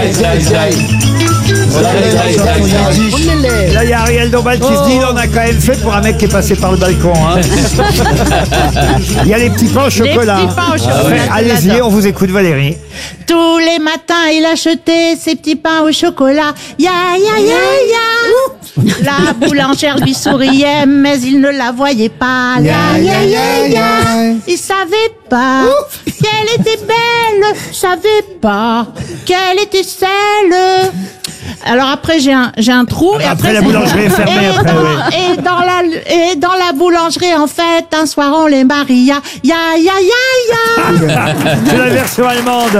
Là, il y a Ariel Dombal qui se dit, on a quand même fait pour un mec qui est passé par le balcon. Hein. Il y a les petits pains au chocolat. Les petits pains au chocolat. Allez-y, on vous écoute, Valérie. Tous les matins, il achetait ses petits pains au chocolat. Ya, ya, ya, ya. La boulangère lui souriait, mais il ne la voyait pas. Ya, ya, ya, ya. Il savait pas qu'elle était belle, savait pas qu'elle était celle. Alors après j'ai un trou. Et après la boulangerie est fermée. Et dans la boulangerie en fait un soir on les maria. Ya ya ya ya. C'est la version allemande.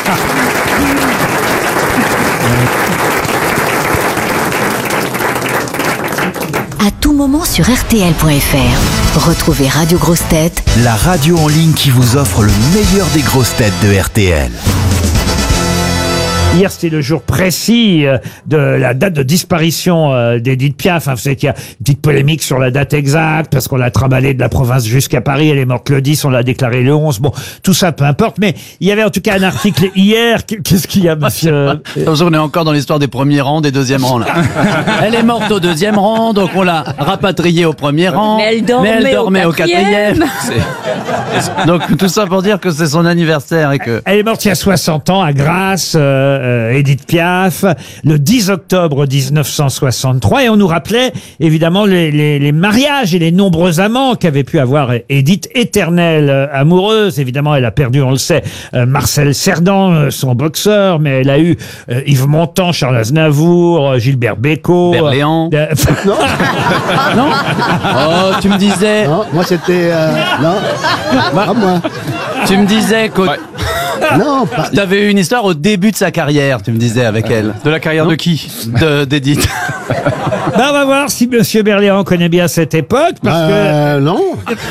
À tout moment sur RTL.fr. Retrouvez Radio Grosses Têtes, la radio en ligne qui vous offre le meilleur des grosses têtes de RTL. Hier, c'était le jour précis de la date de disparition d'Édith Piaf. Vous savez qu'il y a une petite polémique sur la date exacte, parce qu'on l'a trimballée de la province jusqu'à Paris. Elle est morte le 10, on l'a déclaré le 11. Bon, tout ça, peu importe. Mais il y avait en tout cas un article hier. Qu'est-ce qu'il y a, monsieur? On est encore dans l'histoire des premiers rangs, des deuxièmes rangs, là. Elle est morte au deuxième rang, donc on l'a rapatriée au premier rang. Mais elle dormait au quatrième. Donc tout ça pour dire que c'est son anniversaire et que... Elle est morte il y a 60 ans à Grasse. Édith Piaf, le 10 octobre 1963, et on nous rappelait évidemment les mariages et les nombreux amants qu'avait pu avoir Édith, éternelle amoureuse. Évidemment, elle a perdu, on le sait, Marcel Cerdan, son boxeur, mais elle a eu Yves Montand, Charles Aznavour, Gilbert Bécaud. Berléand. Non. Non. Oh, tu me disais... Non, moi c'était... non, pas moi. Tu me disais que... Non, pas... Tu avais eu une histoire au début de sa carrière, tu me disais, avec elle. De la carrière de qui? D'Édith. Ben, on va voir si monsieur Berléand connaît bien cette époque, parce que... non.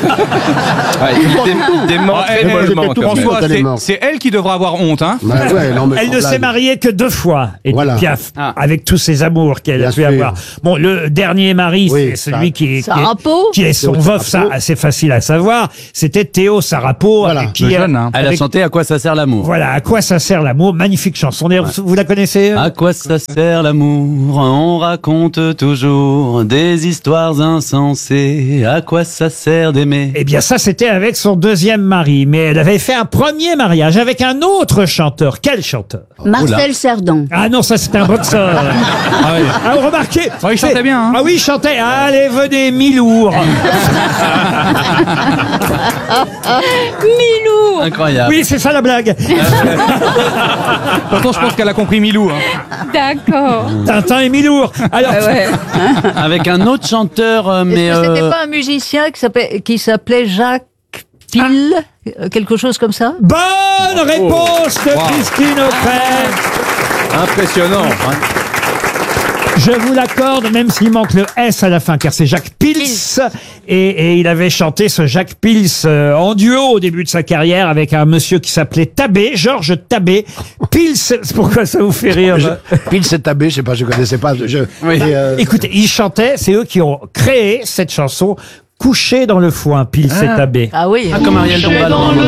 Des morts très mollement, quand même. François, c'est elle qui devra avoir honte, hein. Ouais, non, mais elle ne s'est mariée que 2 fois, Édith Voilà. Piaf, avec tous ses amours qu'elle a pu avoir. Bon, le dernier mari, Oui, c'est celui qui est son Théo veuf, ça, Sarapo. assez facile à savoir. C'était Théo Sarapo. Voilà. Avec qui Le jeune, hein. Elle a chanté À quoi ça sert l'amour. Voilà, à quoi ça sert l'amour? Magnifique chanson. D'ailleurs, vous la connaissez? À quoi ça sert l'amour? On raconte toujours des histoires insensées. À quoi ça sert d'aimer? Eh bien, ça, c'était avec son deuxième mari. Mais elle avait fait un premier mariage avec un autre chanteur. Quel chanteur? Marcel Cerdan. Ah non, ça, c'était un boxeur. Ah, vous remarquez? Oh, il chantait bien, hein. Ah oui, il chantait. Allez, venez, Milour. Milou. Incroyable. Oui, c'est ça la blague. Pourtant, je pense qu'elle a compris Milou, hein. D'accord. Tintin et Milour. Alors, Avec un autre chanteur, mais... Est-ce que c'était pas un musicien qui s'appelait Jacques Pille, quelque chose comme ça? bonne réponse de Christine O'Krent. Impressionnant. Je vous l'accorde, même s'il manque le S à la fin, car c'est Jacques Pils. Et il avait chanté ce Jacques Pils en duo au début de sa carrière avec un monsieur qui s'appelait Tabé, Georges Tabé. Pils, c'est pourquoi ça vous fait rire? Pile c'est tabé, je sais pas, je connaissais pas. Oui. Écoutez, ils chantaient, c'est eux qui ont créé cette chanson. Couché dans le foin, Pils et Tabé. Ah oui. Ah, comme Ariel Dombal.